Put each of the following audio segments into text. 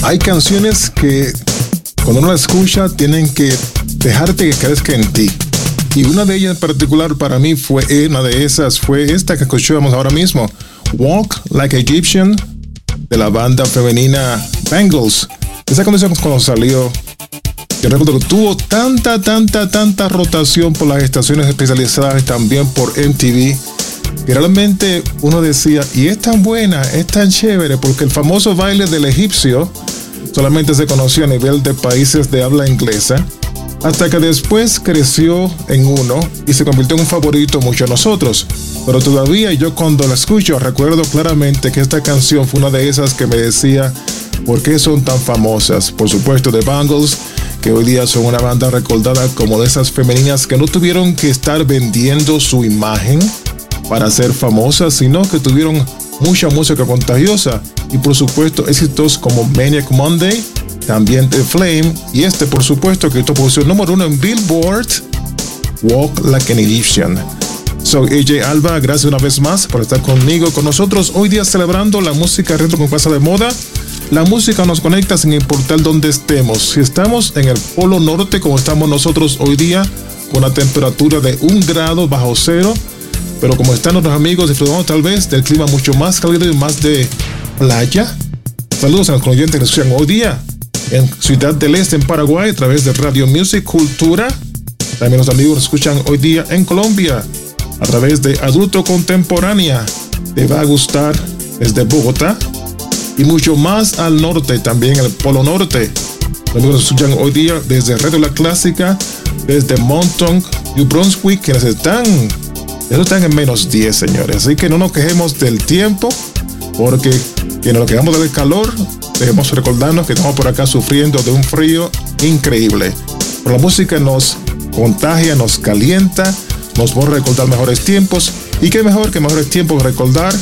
Hay canciones que cuando uno la escucha tienen que dejarte que crezca en ti. Y una de ellas en particular para mí fue esta que escuchamos ahora mismo, Walk Like an Egyptian, de la banda femenina Bangles. Esa canción cuando salió, yo recuerdo que tuvo tanta rotación por las estaciones especializadas y también por MTV, que realmente uno decía, y es tan buena, es tan chévere, porque el famoso baile del egipcio solamente se conoció a nivel de países de habla inglesa, hasta que después creció en uno y se convirtió en un favorito mucho a nosotros. Pero todavía yo cuando la escucho recuerdo claramente que esta canción fue una de esas que me decía por qué son tan famosas. Por supuesto, The Bangles, que hoy día son una banda recordada como de esas femeninas que no tuvieron que estar vendiendo su imagen para ser famosas, sino que tuvieron mucha música contagiosa y por supuesto éxitos como Maniac Monday, también The Flame y por supuesto que esto posición número 1 en Billboard, Walk Like an Egyptian. Soy AJ Alba, gracias una vez más por estar conmigo, con nosotros hoy día celebrando la música retro con pasa de moda. La música nos conecta sin importar dónde estemos. Si estamos en el Polo Norte como estamos nosotros hoy día, con una temperatura de 1 grado bajo cero, pero como están nuestros amigos disfrutando tal vez del clima mucho más cálido y más de playa. Saludos a los oyentes que nos escuchan hoy día en Ciudad del Este, en Paraguay, a través de Radio Music Cultura. También los amigos nos escuchan hoy día en Colombia, a través de Adulto Contemporánea. Te va a gustar desde Bogotá y mucho más al norte, también el Polo Norte. Los amigos nos escuchan hoy día desde Radio La Clásica, desde Montauk, New Brunswick, quienes están en menos 10, señores. Así que no nos quejemos del tiempo, porque quienes nos quejamos del calor, debemos recordarnos que estamos por acá sufriendo de un frío increíble. Pero la música nos contagia, nos calienta, nos va a recordar mejores tiempos. Y qué mejor que mejores tiempos recordar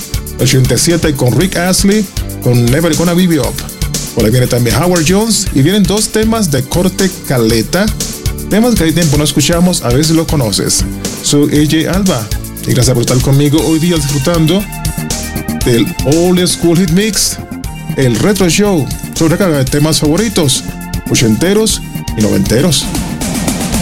87 con Rick Astley, con Never Gonna Give You Up. Por ahí viene también Howard Jones y vienen 2 temas de corte caleta, temas que hay tiempo no escuchamos, a ver si los conoces. Soy AJ Alba y gracias por estar conmigo hoy día disfrutando del Old School Hit Mix, el Retro Show, sobre recarga de temas favoritos, ochenteros y noventeros.